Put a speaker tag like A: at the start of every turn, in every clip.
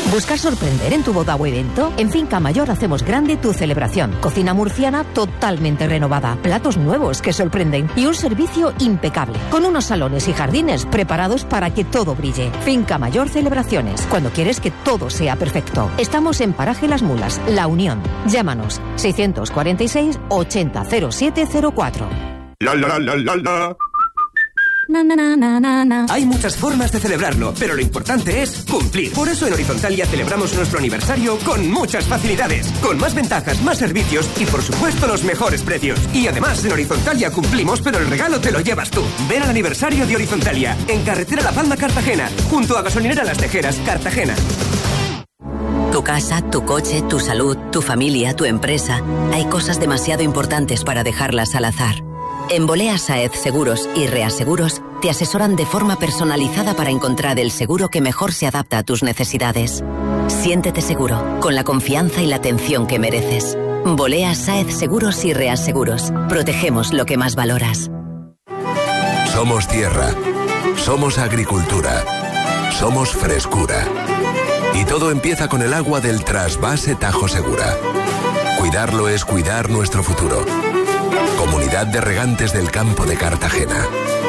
A: ¿Buscas sorprender en tu boda o evento? En Finca Mayor hacemos grande tu celebración. Cocina murciana totalmente renovada, platos nuevos que sorprenden y un servicio impecable, con unos salones y jardines preparados para que todo brille. Finca Mayor Celebraciones, cuando quieres que todo sea perfecto. Estamos en Paraje Las Mulas, La Unión. Llámanos 646 80 0704.
B: La la la la la.
C: Na, na, na, na, na.
D: Hay muchas formas de celebrarlo, pero lo importante es cumplir. Por eso en Horizontalia celebramos nuestro aniversario con muchas facilidades, con más ventajas, más servicios y por supuesto los mejores precios. Y además en Horizontalia cumplimos, pero el regalo te lo llevas tú. Ven al aniversario de Horizontalia, en Carretera La Palma, Cartagena, junto a Gasolinera Las Tejeras, Cartagena.
E: Tu casa, tu coche, tu salud, tu familia, tu empresa. Hay cosas demasiado importantes para dejarlas al azar. En Bolea Saez Seguros y Reaseguros te asesoran de forma personalizada para encontrar el seguro que mejor se adapta a tus necesidades. Siéntete seguro, con la confianza y la atención que mereces. Bolea Saez Seguros y Reaseguros. Protegemos lo que más valoras.
F: Somos tierra. Somos agricultura. Somos frescura. Y todo empieza con el agua del trasvase Tajo Segura. Cuidarlo es cuidar nuestro futuro. Comunidad de Regantes del Campo de Cartagena.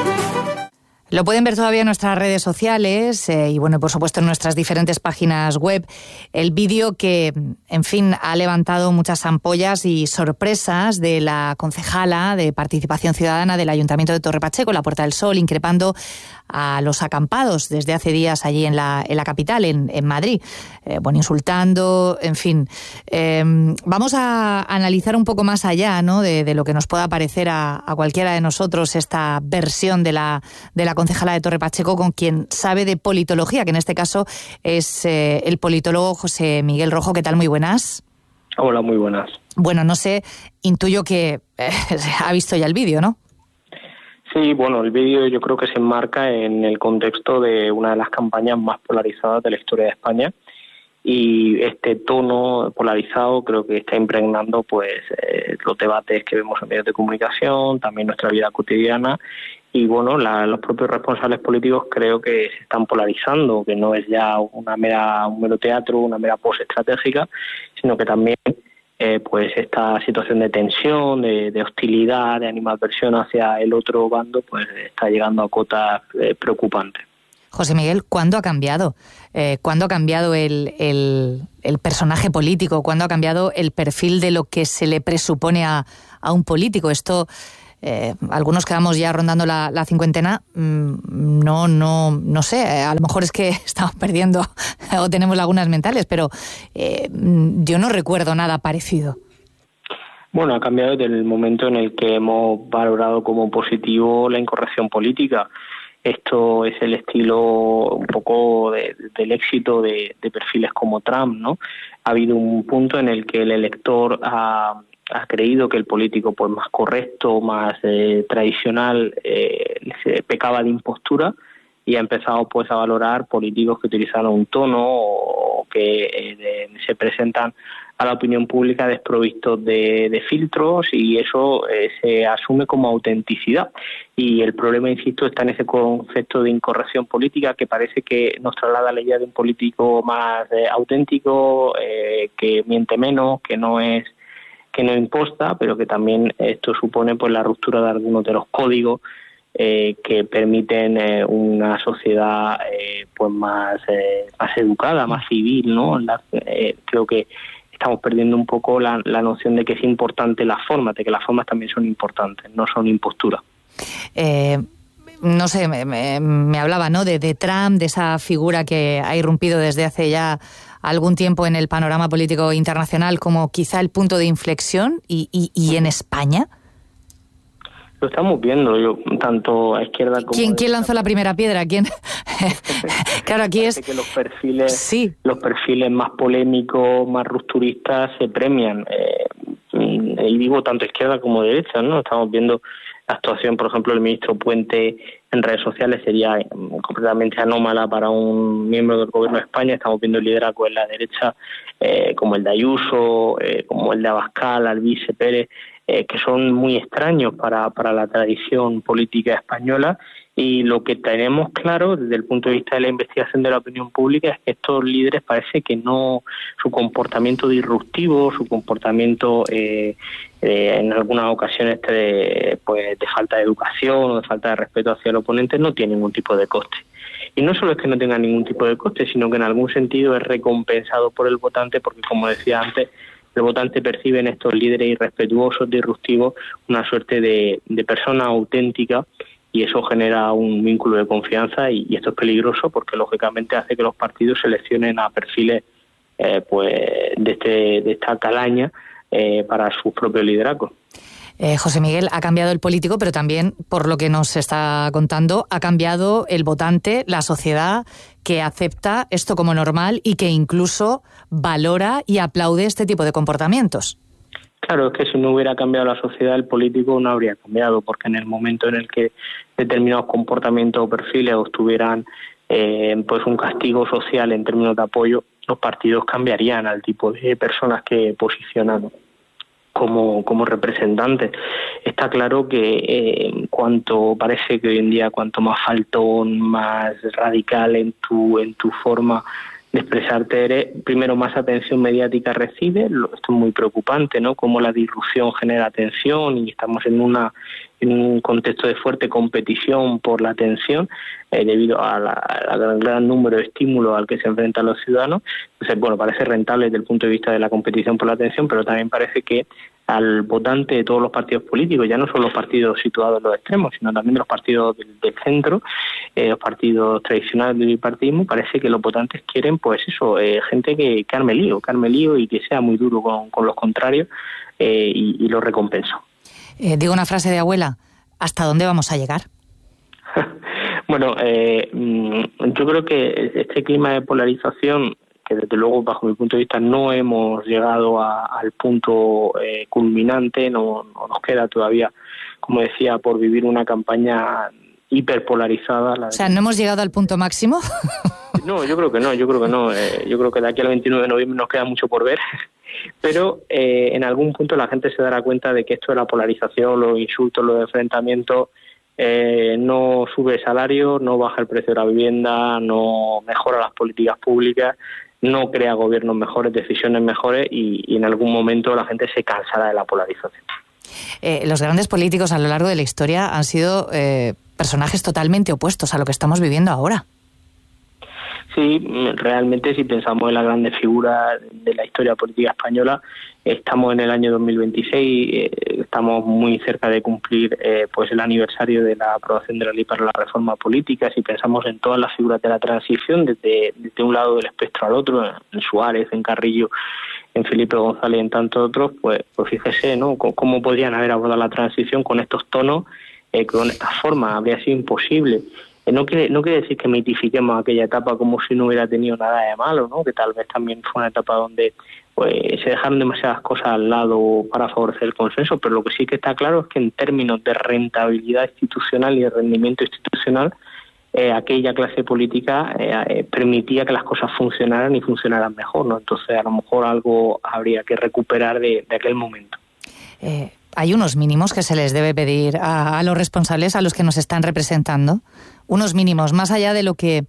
G: Lo pueden ver todavía en nuestras redes sociales y, bueno, por supuesto en nuestras diferentes páginas web. El vídeo que, en fin, ha levantado muchas ampollas y sorpresas de la concejala de Participación Ciudadana del Ayuntamiento de Torre Pacheco, la Puerta del Sol, increpando a los acampados desde hace días allí en la capital, en Madrid. Bueno, insultando, en fin. Vamos a analizar un poco más allá, ¿no?, de lo que nos pueda parecer a cualquiera de nosotros esta versión de la concejala de Torre Pacheco, con quien sabe de politología, que en este caso es el politólogo José Miguel Rojo. ¿Qué tal? Muy buenas.
H: Hola, muy buenas.
G: Bueno, no sé, intuyo que ha visto ya el vídeo, ¿no?
H: Sí, bueno, el vídeo yo creo que se enmarca en el contexto de una de las campañas más polarizadas de la historia de España, y este tono polarizado creo que está impregnando pues los debates que vemos en medios de comunicación, también nuestra vida cotidiana. Y bueno, los propios responsables políticos creo que se están polarizando, que no es ya un mero teatro, una mera pose estratégica, sino que también pues esta situación de tensión, de hostilidad, de animadversión hacia el otro bando, pues está llegando a cotas preocupantes.
G: José Miguel, ¿cuándo ha cambiado? ¿Cuándo ha cambiado el personaje político? ¿Cuándo ha cambiado el perfil de lo que se le presupone a un político? Esto... algunos quedamos ya rondando la cincuentena, no sé, a lo mejor es que estamos perdiendo o tenemos lagunas mentales, pero yo no recuerdo nada parecido.
H: Bueno, ha cambiado desde el momento en el que hemos valorado como positivo la incorrección política. Esto es el estilo un poco del éxito de perfiles como Trump, ¿no? Ha habido un punto en el que el elector ha creído que el político pues más correcto, más tradicional, se pecaba de impostura, y ha empezado pues a valorar políticos que utilizan un tono o que se presentan a la opinión pública desprovistos de filtros, y eso se asume como autenticidad. Y el problema, insisto, está en ese concepto de incorrección política que parece que nos traslada la idea de un político más auténtico, que miente menos, que no imposta, pero que también esto supone pues la ruptura de algunos de los códigos que permiten una sociedad pues más educada, más civil, ¿no? Creo que estamos perdiendo un poco la noción de que es importante las formas, de que las formas también son importantes, no son impostura.
G: No sé, me hablaba, ¿no?, de Trump, de esa figura que ha irrumpido desde hace ya algún tiempo en el panorama político internacional como quizá el punto de inflexión, y en España.
H: Lo estamos viendo, tanto a izquierda como...
G: ¿Quién lanzó la primera piedra? ¿Quién? Claro, aquí es...
H: que los perfiles más polémicos, más rupturistas se premian. Y digo tanto izquierda como derecha, ¿no? Estamos viendo la actuación, por ejemplo, del ministro Puente en redes sociales sería completamente anómala para un miembro del gobierno de España. Estamos viendo el liderazgo en la derecha, como el de Ayuso, como el de Abascal, Albize, Pérez, que son muy extraños para la tradición política española. Y lo que tenemos claro desde el punto de vista de la investigación de la opinión pública es que estos líderes parece que no, su comportamiento disruptivo, su comportamiento en algunas ocasiones de falta de educación o de falta de respeto hacia el oponente no tiene ningún tipo de coste. Y no solo es que no tenga ningún tipo de coste, sino que en algún sentido es recompensado por el votante, porque como decía antes, el votante percibe en estos líderes irrespetuosos, disruptivos, una suerte de persona auténtica, y eso genera un vínculo de confianza y esto es peligroso porque lógicamente hace que los partidos seleccionen a perfiles de esta calaña para sus propios liderazgos.
G: José Miguel, ha cambiado el político, pero también, por lo que nos está contando, ha cambiado el votante, la sociedad que acepta esto como normal y que incluso valora y aplaude este tipo de comportamientos.
H: Claro, es que si no hubiera cambiado la sociedad, el político no habría cambiado, porque en el momento en el que determinados comportamientos o perfiles obtuvieran un castigo social en términos de apoyo, los partidos cambiarían al tipo de personas que posicionan como representantes. Está claro que parece que hoy en día cuanto más faltón, más radical en tu forma de expresarte eres, primero más atención mediática recibes. Esto es muy preocupante, ¿no? Cómo la disrupción genera atención y estamos en un contexto de fuerte competición por la atención debido al gran número de estímulos al que se enfrentan los ciudadanos. Entonces, parece rentable desde el punto de vista de la competición por la atención, pero también parece que al votante de todos los partidos políticos, ya no solo los partidos situados en los extremos, sino también de los partidos del centro, los partidos tradicionales del bipartidismo, parece que los votantes quieren, gente que arme lío y que sea muy duro con los contrarios y lo recompensa.
G: Digo una frase de abuela, ¿hasta dónde vamos a llegar?
H: Yo creo que este clima de polarización, que desde luego bajo mi punto de vista no hemos llegado al punto culminante, no nos queda todavía, como decía, por vivir una campaña hiperpolarizada.
G: ¿no hemos llegado al punto máximo?
H: No, yo creo que no. Yo creo que de aquí al 29 de noviembre nos queda mucho por ver. Pero en algún punto la gente se dará cuenta de que esto de la polarización, los insultos, los enfrentamientos, no sube salario, no baja el precio de la vivienda, no mejora las políticas públicas, no crea gobiernos mejores, decisiones mejores y en algún momento la gente se cansará de la polarización.
G: Los grandes políticos a lo largo de la historia han sido personajes totalmente opuestos a lo que estamos viviendo ahora.
H: Sí, realmente si pensamos en las grandes figuras de la historia política española, estamos en el año 2026, estamos muy cerca de cumplir el aniversario de la aprobación de la ley para la reforma política. Si pensamos en todas las figuras de la transición, desde un lado del espectro al otro, en Suárez, en Carrillo, en Felipe González y en tantos otros, pues fíjese, ¿no?, cómo podrían haber abordado la transición con estos tonos, con esta forma. Habría sido imposible. No quiere decir que mitifiquemos aquella etapa como si no hubiera tenido nada de malo, ¿no?, que tal vez también fue una etapa donde se dejaron demasiadas cosas al lado para favorecer el consenso, pero lo que sí que está claro es que en términos de rentabilidad institucional y de rendimiento institucional, aquella clase política permitía que las cosas funcionaran y funcionaran mejor, ¿no? Entonces a lo mejor algo habría que recuperar de aquel momento.
G: ¿Hay unos mínimos que se les debe pedir a los responsables, a los que nos están representando? Unos mínimos, más allá de lo que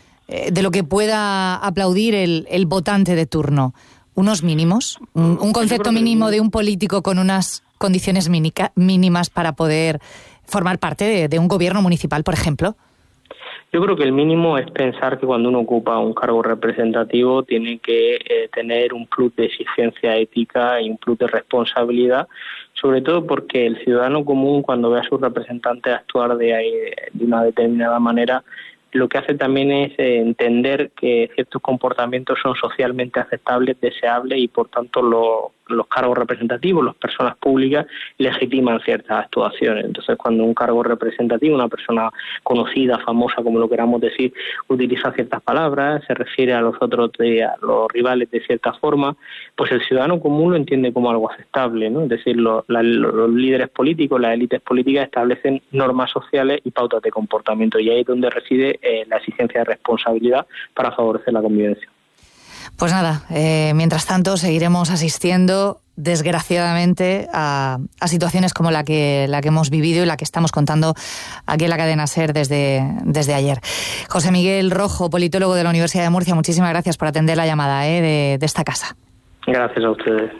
G: pueda aplaudir el votante de turno. ¿Unos mínimos? ¿Un concepto mínimo de un político con unas condiciones mínimas para poder formar parte de un gobierno municipal, por ejemplo?
H: Yo creo que el mínimo es pensar que cuando uno ocupa un cargo representativo tiene que tener un plus de exigencia ética y un plus de responsabilidad, sobre todo porque el ciudadano común, cuando ve a sus representantes actuar de una determinada manera, lo que hace también es entender que ciertos comportamientos son socialmente aceptables, deseables y por tanto los cargos representativos, las personas públicas legitiman ciertas actuaciones. Entonces cuando un cargo representativo, una persona conocida, famosa, como lo queramos decir, utiliza ciertas palabras, se refiere a los otros, a los rivales de cierta forma, pues el ciudadano común lo entiende como algo aceptable, ¿no? Es decir, los líderes políticos, las élites políticas establecen normas sociales y pautas de comportamiento y ahí es donde reside la exigencia de responsabilidad para favorecer la convivencia.
G: Pues nada, mientras tanto seguiremos asistiendo desgraciadamente, a situaciones como la que hemos vivido y la que estamos contando aquí en la cadena SER desde ayer. José Miguel Rojo, politólogo de la Universidad de Murcia, muchísimas gracias por atender la llamada de esta casa.
H: Gracias a ustedes.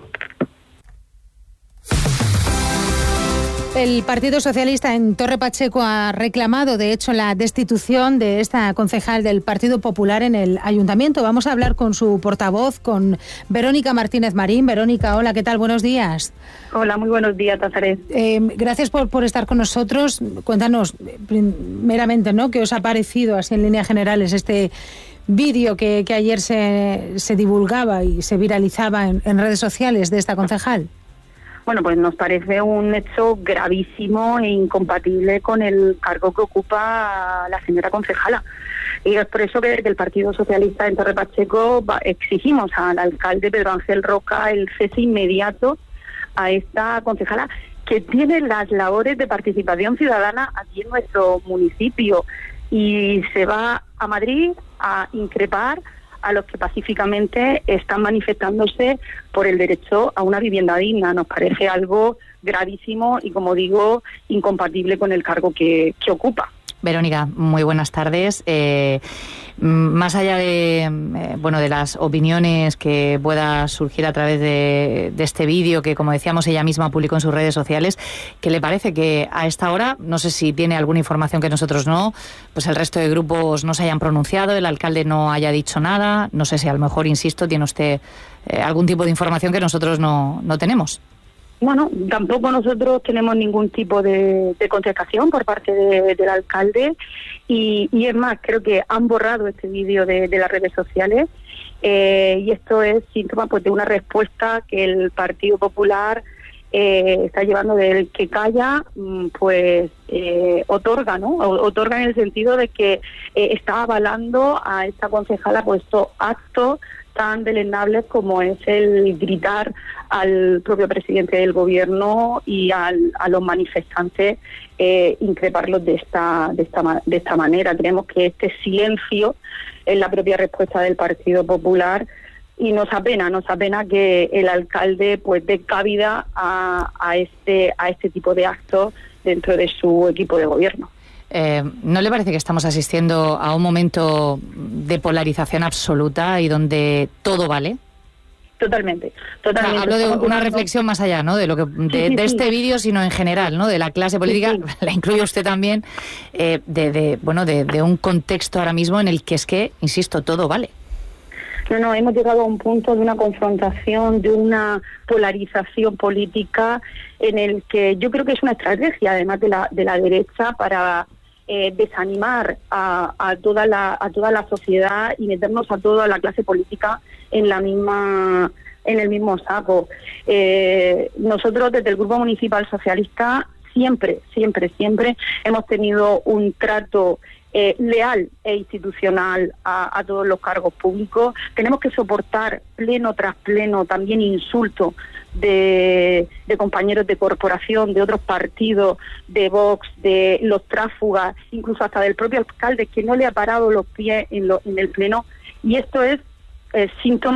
C: El Partido Socialista en Torre Pacheco ha reclamado, de hecho, la destitución de esta concejal del Partido Popular en el Ayuntamiento. Vamos a hablar con su portavoz, con Verónica Martínez Marín. Verónica, hola, ¿qué tal? Buenos días.
I: Hola, muy buenos días, Nazaret.
C: Gracias por estar con nosotros. Cuéntanos, primeramente, ¿no?, ¿qué os ha parecido, así en líneas generales, este vídeo que ayer se divulgaba y se viralizaba en redes sociales de esta concejal?
I: Bueno, pues nos parece un hecho gravísimo e incompatible con el cargo que ocupa la señora concejala. Y es por eso que desde el Partido Socialista en Torre Pacheco exigimos al alcalde Pedro Ángel Roca el cese inmediato a esta concejala, que tiene las labores de participación ciudadana aquí en nuestro municipio, y se va a Madrid a increpar a los que pacíficamente están manifestándose por el derecho a una vivienda digna. Nos parece algo gravísimo y, como digo, incompatible con el cargo que ocupa.
G: Verónica, muy buenas tardes. Más allá de las opiniones que pueda surgir a través de este vídeo que, como decíamos, ella misma publicó en sus redes sociales, ¿qué le parece que a esta hora, no sé si tiene alguna información que nosotros no, pues el resto de grupos no se hayan pronunciado, el alcalde no haya dicho nada? No sé si a lo mejor, insisto, tiene usted algún tipo de información que nosotros no tenemos.
I: Bueno, tampoco nosotros tenemos ningún tipo de contestación por parte del alcalde, y es más, creo que han borrado este vídeo de las redes sociales, y esto es síntoma pues de una respuesta que el Partido Popular está llevando del que calla, pues otorga, ¿no? Otorga en el sentido de que está avalando a esta concejala pues estos actos tan deleznables como es el gritar al propio presidente del gobierno y a los manifestantes, increparlos de esta manera. Creemos que este silencio es la propia respuesta del Partido Popular, y nos apena que el alcalde pues dé cabida a este tipo de actos dentro de su equipo de gobierno.
G: ¿No le parece que estamos asistiendo a un momento de polarización absoluta y donde todo vale?
I: Totalmente.
G: Hablo de una reflexión más allá, ¿no?, de lo que de este vídeo, sino en general, ¿no?, de la clase política, la incluye usted también, de un contexto ahora mismo en el que es que, insisto, todo vale.
I: No, hemos llegado a un punto de una confrontación, de una polarización política, en el que yo creo que es una estrategia, además de la derecha, para desanimar a toda la sociedad y meternos a toda la clase política en el mismo saco. Nosotros desde el Grupo Municipal Socialista siempre hemos tenido un trato leal e institucional a todos los cargos públicos. Tenemos que soportar pleno tras pleno también insultos de compañeros de corporación, de otros partidos, de Vox, de los tráfugas, incluso hasta del propio alcalde, que no le ha parado los pies en el pleno, y esto es síntoma